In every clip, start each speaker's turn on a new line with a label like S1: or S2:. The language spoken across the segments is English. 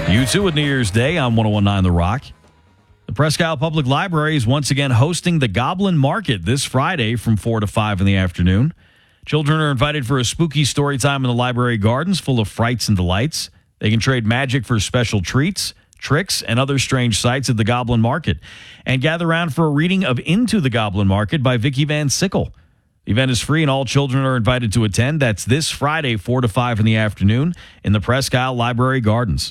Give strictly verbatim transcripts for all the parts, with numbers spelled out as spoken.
S1: You too with New Year's Day on one oh one point nine The Rock. The Presque Isle Public Library is once again hosting the Goblin Market this Friday from four to five in the afternoon. Children are invited for a spooky story time in the library gardens full of frights and delights. They can trade magic for special treats, tricks, and other strange sights at the Goblin Market, and gather around for a reading of Into the Goblin Market by Vicky Van Sickle. The event is free and all children are invited to attend. That's this Friday, four to five in the afternoon in the Presque Isle Library Gardens.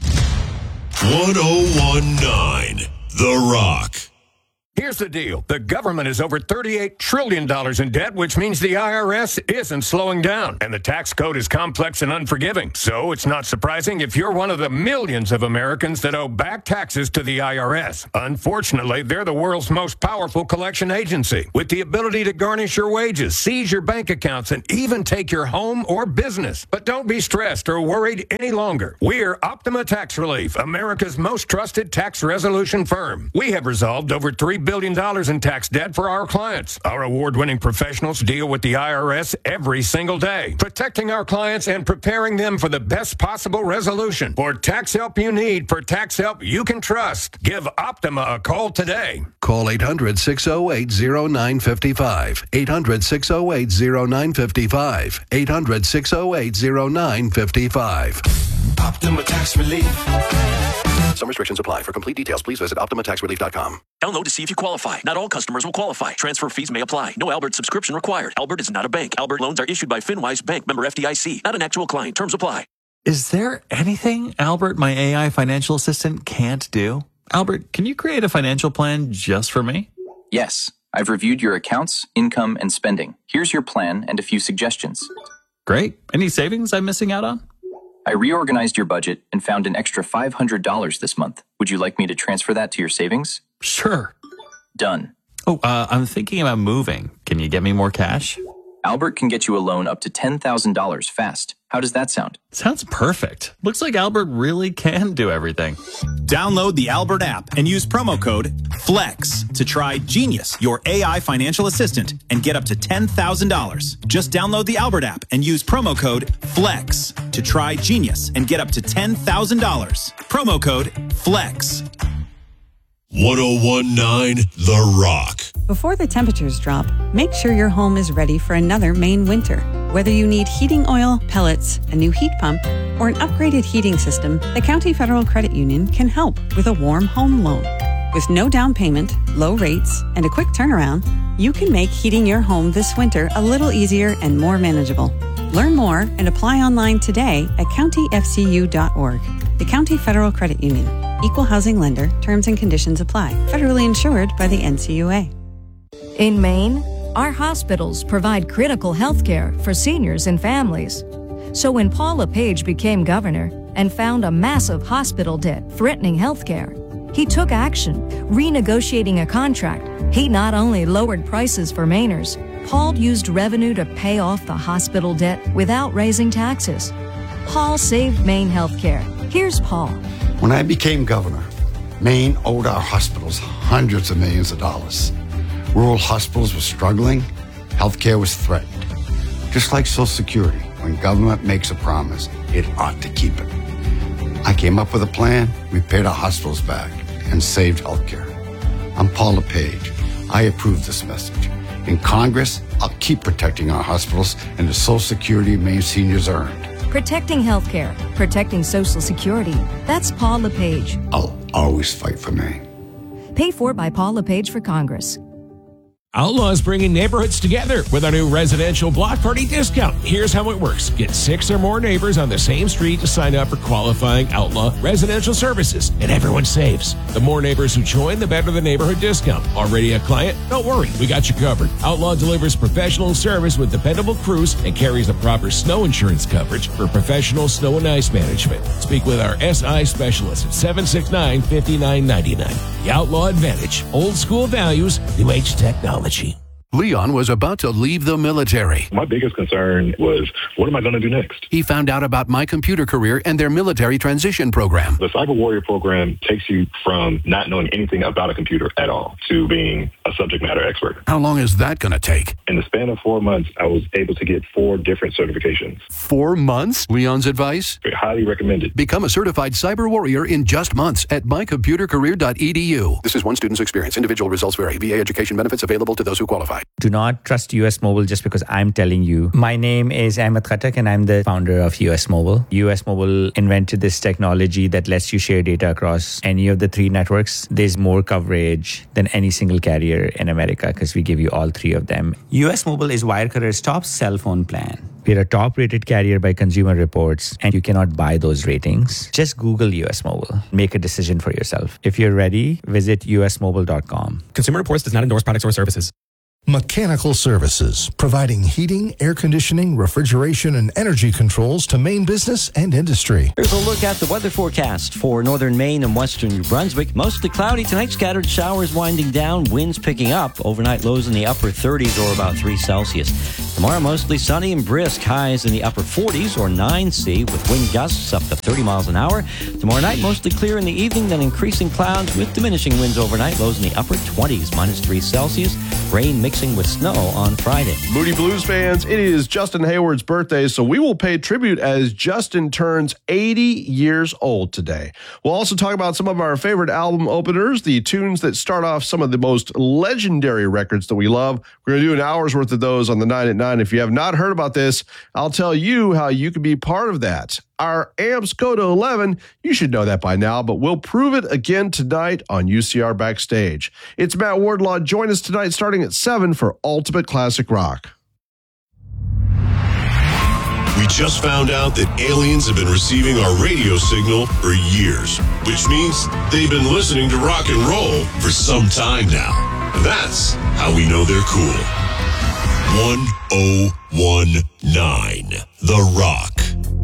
S2: one oh one point nine The Rock.
S3: Here's the deal. The government is over thirty-eight trillion dollars in debt, which means the I R S isn't slowing down. And the tax code is complex and unforgiving. So it's not surprising if you're one of the millions of Americans that owe back taxes to the I R S. Unfortunately, they're the world's most powerful collection agency, with the ability to garnish your wages, seize your bank accounts, and even take your home or business. But don't be stressed or worried any longer. We're Optima Tax Relief, America's most trusted tax resolution firm. We have resolved over three billion dollars in tax debt for our clients. Our award-winning professionals deal with the I R S every single day, protecting our clients and preparing them for the best possible resolution. For tax help you need, for tax help you can trust, give Optima a call today.
S4: Call eight hundred, six oh eight, oh nine five five. eight hundred, six oh eight, oh nine five five. eight hundred, six oh eight, oh nine five five.
S2: Optima Tax Relief.
S4: Some restrictions apply. For complete details, please visit optima tax relief dot com.
S5: Download to see if you qualify. Not all customers will qualify. Transfer fees may apply. No Albert subscription required. Albert is not a bank. Albert loans are issued by FinWise Bank, member F D I C. Not an actual client. Terms apply.
S6: Is there anything Albert, my A I financial assistant, can't do? Albert, can you create a financial plan just for me?
S7: Yes. I've reviewed your accounts, income, and spending. Here's your plan and a few suggestions.
S6: Great. Any savings I'm missing out on?
S7: I reorganized your budget and found an extra five hundred dollars this month. Would you like me to transfer that to your savings?
S6: Sure.
S7: Done.
S6: Oh, uh, I'm thinking about moving. Can you get me more cash?
S7: Albert can get you a loan up to ten thousand dollars fast. How does that sound?
S6: Sounds perfect. Looks like Albert really can do everything.
S8: Download the Albert app and use promo code FLEX to try Genius, your A I financial assistant, and get up to ten thousand dollars. Just download the Albert app and use promo code FLEX to try Genius and get up to ten thousand dollars. Promo code FLEX.
S2: one oh one point nine The Rock.
S9: Before the temperatures drop, make sure your home is ready for another Maine winter. Whether you need heating oil, pellets, a new heat pump, or an upgraded heating system, the County Federal Credit Union can help with a warm home loan. With no down payment, low rates, and a quick turnaround, you can make heating your home this winter a little easier and more manageable. Learn more and apply online today at county f c u dot org. The County Federal Credit Union. Equal housing lender. Terms and conditions apply. Federally insured by the N C U A.
S10: In Maine, our hospitals provide critical health care for seniors and families. So when Paul LePage became governor and found a massive hospital debt threatening health care, he took action, renegotiating a contract. He not only lowered prices for Mainers, Paul used revenue to pay off the hospital debt without raising taxes. Paul saved Maine health care. Here's Paul.
S11: When I became governor, Maine owed our hospitals hundreds of millions of dollars. Rural hospitals were struggling. Healthcare was threatened. Just like Social Security, when government makes a promise, it ought to keep it. I came up with a plan. We paid our hospitals back and saved healthcare. I'm Paul LePage. I approve this message. In Congress, I'll keep protecting our hospitals and the Social Security Maine seniors earned.
S10: Protecting healthcare, protecting Social Security. That's Paul LePage.
S11: I'll always fight for Maine.
S10: Paid for by Paul LePage for Congress.
S12: Outlaw is bringing neighborhoods together with our new residential block party discount. Here's how it works. Get six or more neighbors on the same street to sign up for qualifying Outlaw residential services, and everyone saves. The more neighbors who join, the better the neighborhood discount. Already a client? Don't worry, we got you covered. Outlaw delivers professional service with dependable crews and carries the proper snow insurance coverage for professional snow and ice management. Speak with our S I specialist at seven six nine, five nine nine nine. The Outlaw Advantage. Old school values, new age technology.
S4: Leon was about to leave the military.
S13: My biggest concern was, what am I going to do next?
S4: He found out about My Computer Career and their military transition program.
S13: The Cyber Warrior program takes you from not knowing anything about a computer at all to being a subject matter expert.
S4: How long is that going to take?
S13: In the span of four months, I was able to get four different certifications.
S4: Four months? Leon's advice?
S13: Highly recommended.
S4: Become a certified cyber warrior in just months at my computer career dot e d u. This is one student's experience. Individual results vary. V A education benefits available to those who qualify.
S14: Do not trust U S Mobile just because I'm telling you. My name is Ahmed Khattak and I'm the founder of U S Mobile. U S Mobile invented this technology that lets you share data across any of the three networks. There's more coverage than any single carrier in America because we give you all three of them. U S Mobile is Wirecutter's top cell phone plan. We're a top-rated carrier by Consumer Reports, and you cannot buy those ratings. Just Google U S Mobile. Make a decision for yourself. If you're ready, visit u s mobile dot com.
S15: Consumer Reports does not endorse products or services.
S16: Mechanical Services, providing heating, air conditioning, refrigeration, and energy controls to Maine business and industry.
S17: Here's a look at the weather forecast for northern Maine and western New Brunswick. Mostly cloudy tonight, scattered showers winding down, winds picking up. Overnight lows in the upper thirties or about three Celsius. Tomorrow, mostly sunny and brisk, highs in the upper forties or nine C with wind gusts up to thirty miles an hour. Tomorrow night, mostly clear in the evening, then increasing clouds with diminishing winds overnight, lows in the upper twenties, minus three Celsius. Rain mixing with snow on Friday.
S18: Moody Blues fans, it is Justin Hayward's birthday, so we will pay tribute as Justin turns eighty years old today. We'll also talk about some of our favorite album openers, the tunes that start off some of the most legendary records that we love. We're going to do an hour's worth of those on the nine at nine. If you have not heard about this, I'll tell you how you can be part of that. Our amps go to eleven. You should know that by now, but we'll prove it again tonight on U C R Backstage. It's Matt Wardlaw. Join us tonight starting at seven for Ultimate Classic Rock.
S2: We just found out that aliens have been receiving our radio signal for years, which means they've been listening to rock and roll for some time now. That's how we know they're cool. one oh one nine The Rock.